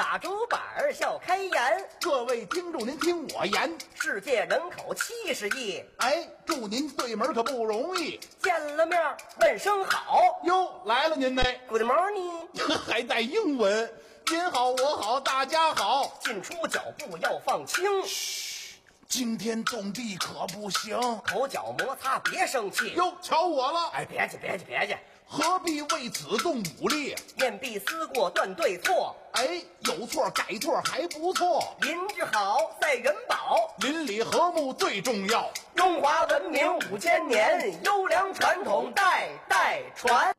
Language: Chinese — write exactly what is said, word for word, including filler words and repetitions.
打竹板儿笑开颜。 各位听众，您听我言， 世界人口七十亿， 哎，祝您对门可不容易。 见了面问声好。 哟，来了您呢 Good morning， 还带英文。您好，我好，大家好。 进出脚步要放轻， 嘘，惊天动地可不行。 口角摩擦别生气。 哟，瞧我了。 哎，别介别介别介， 何必为此动武力？ 面壁思过断对错。 哎，有错改错还不错。 邻居好赛人保， 邻里和睦最重要。 中华文明五千年，优良传统代代传。